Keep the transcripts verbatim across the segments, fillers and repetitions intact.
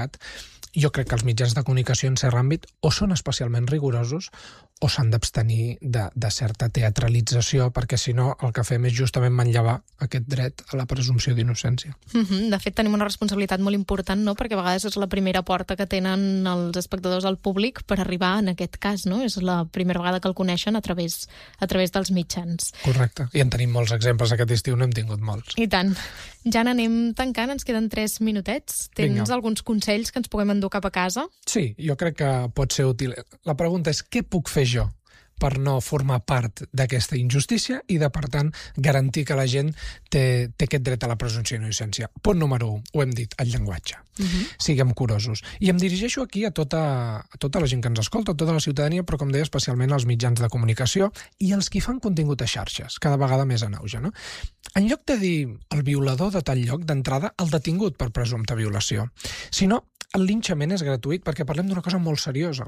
Jo crec que els mitjans de comunicació en cert àmbit o són especialment rigorosos o s'han d'abstenir de, de certa teatralització, perquè si no el que fem és justament manllevar aquest dret a la presumpció d'innocència. Mm-hmm. De fet, tenim una responsabilitat molt important, no? Perquè a vegades és la primera porta que tenen els espectadors al públic per arribar en aquest cas, no? És la primera vegada que el coneixen a través, a través dels mitjans. Correcte. I en tenim molts exemples. Aquest estiu n'hem tingut molts. I tant. Ja n'anem tancant, ens queden tres minutets. Tens Vinga. alguns consells que ens puguem endur cap a casa? Sí, jo crec que pot ser útil. La pregunta és què puc fer jo per no formar part d'aquesta injustícia i de, per tant, garantir que la gent té, té aquest dret a la presumpció d'innocència. Punt número un, ho hem dit, el llenguatge. Uh-huh. Siguem curosos. I em dirigeixo aquí a tota, a tota la gent que ens escolta, a tota la ciutadania, però, com deia, especialment als mitjans de comunicació i els qui fan contingut a xarxes, cada vegada més en auge, no? En lloc de dir el violador de tal lloc, d'entrada, el detingut per presumpta violació. Si no, el linxament és gratuït perquè parlem d'una cosa molt seriosa.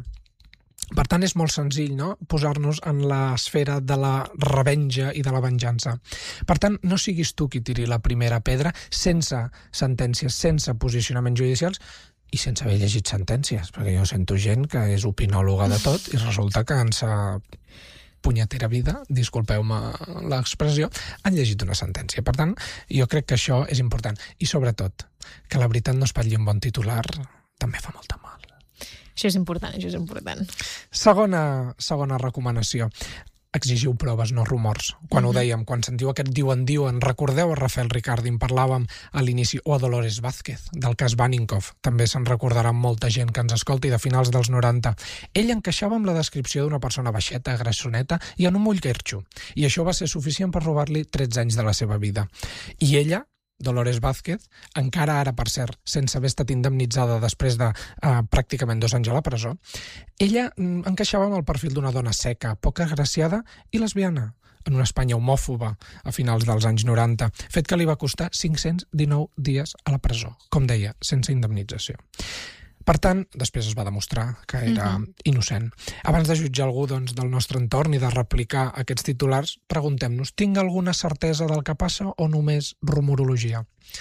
Per tant, és molt senzill, no?, posar-nos en l'esfera de la revenja i de la venjança. Per tant, no siguis tu qui tiri la primera pedra sense sentències, sense posicionaments judicials i sense haver llegit sentències, perquè jo sento gent que és opinòloga de tot i resulta que en sa punyetera vida, disculpeu-me l'expressió, han llegit una sentència. Per tant, jo crec que això és important. I sobretot, que la veritat no espatlli un bon titular també fa molta mal. Això és important, això és important. Segona, segona recomanació. Exigiu proves, no rumors. Quan mm-hmm. ho dèiem, quan sentiu aquest diuen-diuen, recordeu a Rafael Ricardi, en parlàvem a l'inici, o a Dolores Vázquez, del cas Baninkoff. També se'n recordarà molta gent que ens escolti de finals dels noranta. Ell encaixava amb la descripció d'una persona baixeta, grassoneta i en un moll guerxo. I això va ser suficient per robar-li tretze anys de la seva vida. I ella, Dolores Vázquez, encara ara, per cert, sense haver estat indemnitzada després de eh, pràcticament dos anys a la presó, ella mm, encaixava amb el perfil d'una dona seca, poc agraciada i lesbiana, en una Espanya homòfoba a finals dels anys noranta, fet que li va costar cinc-cents dinou dies a la presó, com deia, sense indemnització. Per tant, després es va demostrar que era uh-huh. innocent. Abans de jutjar algú doncs, del nostre entorn i de replicar aquests titulars, preguntem-nos, tinc alguna certesa del que passa o només rumorologia?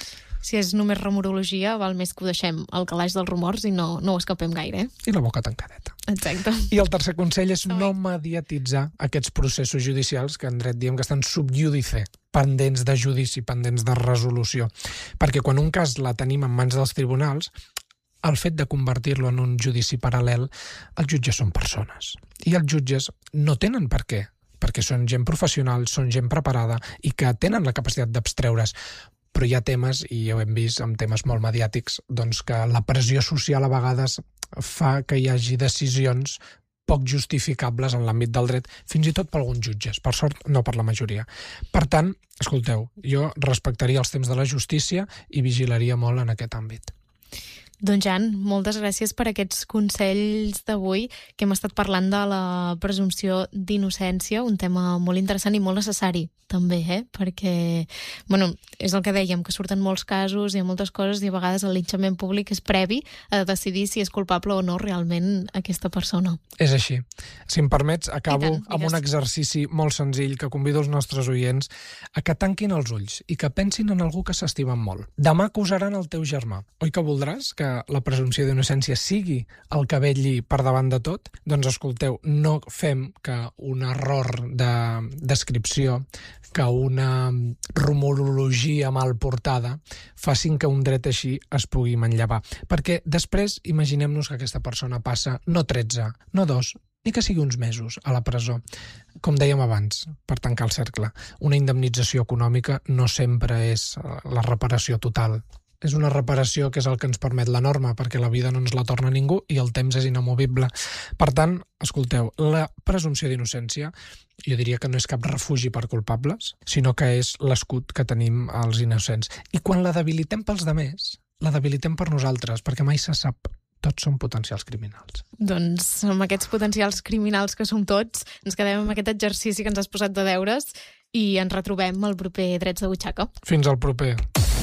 Si és només rumorologia, val més que ho deixem al calaix dels rumors i no, no ho escapem gaire. I la boca tancadeta. Exacte. I el tercer consell és no mediatitzar aquests processos judicials que en dret diem que estan sub judice, pendents de judici, pendents de resolució. Perquè quan un cas la tenim en mans dels tribunals, el fet de convertir-lo en un judici paral·lel, els jutges són persones. I els jutges no tenen per què, perquè són gent professional, són gent preparada i que tenen la capacitat d'abstreure's. Però hi ha temes, i ja ho hem vist amb temes molt mediàtics, doncs que la pressió social a vegades fa que hi hagi decisions poc justificables en l'àmbit del dret, fins i tot per alguns jutges, per sort no per la majoria. Per tant, escolteu, jo respectaria els temps de la justícia i vigilaria molt en aquest àmbit. Doncs, Jan, moltes gràcies per aquests consells d'avui, que hem estat parlant de la presumpció d'innocència, un tema molt interessant i molt necessari, també, eh? Perquè, bueno, és el que dèiem, que surten molts casos, hi ha moltes coses i a vegades el linxament públic és previ a decidir si és culpable o no realment aquesta persona. És així. Si em permets, acabo tant, amb un exercici molt senzill que convido els nostres oients a que tanquin els ulls i que pensin en algú que s'estimen molt. Demà acusaran el teu germà. Oi que voldràs que la presumpció d'innocència sigui el que vetlli per davant de tot? Doncs escolteu, no fem que un error de descripció, que una rumorologia mal portada facin que un dret així es pugui manllevar. Perquè després imaginem-nos que aquesta persona passa no tretze, no dos, ni que sigui uns mesos a la presó. Com dèiem abans, per tancar el cercle, una indemnització econòmica no sempre és la reparació total. És una reparació que és el que ens permet la norma, perquè la vida no ens la torna ningú i el temps és inamovible. Per tant, escolteu, la presumpció d'innocència jo diria que no és cap refugi per culpables, sinó que és l'escut que tenim als innocents. I quan la debilitem pels demés, la debilitem per nosaltres, perquè mai se sap. Tots som potencials criminals. Doncs amb aquests potencials criminals que som tots, ens quedem amb aquest exercici que ens has posat de deures i ens retrobem al proper Drets de Butxaca. Fins al proper.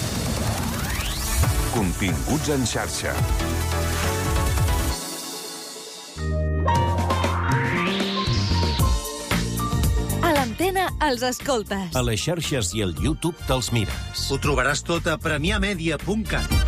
Continguts en xarxa. A l'antena els escoltes. A les xarxes i al YouTube te'ls mires. Ho trobaràs tot a premià media punt cat.